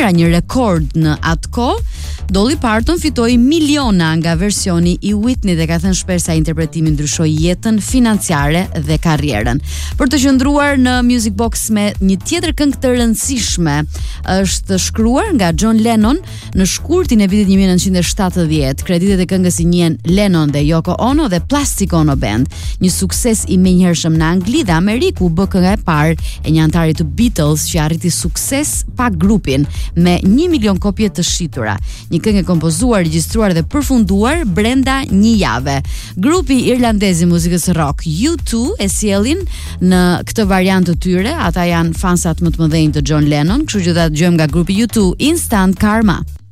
mira, një rekord në atë kohë. Dolly Parton fitoi miliona nga versioni i Whitney dhe ka thënë shpesh sa interpretimi ndryshoi jetën financiare dhe karrierën. Për të qëndruar në Music Box me një tjetër këngë të rëndësishme, është shkruar nga John Lennon në shkurtin e vitit 1970. Kreditet e këngës i njihen Lennon dhe Yoko Ono dhe Plastic Ono Band, një sukses i menjëhershëm në Angli dhe Ameriku, bë kënga e parë e një antari të Beatles që arriti sukses pa grupin me 1 milion kopje të shitura. Një këngë e kompozuar, regjistruar dhe përfunduar brenda një jave. Grupi irlandez i muzikës rock U2 e sjellin në këtë variant të tyre, ata janë fansat më të mëdhenj të John Lennon, kështu që ta dëgjojmë nga grupi U2 Instant Karma.